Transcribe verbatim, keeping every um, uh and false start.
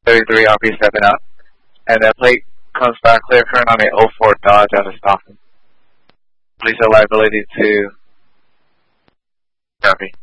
thirty-three R P seven up. And that plate comes back clear current on a oh four Dodge out of Stockton. Please show liability to R P.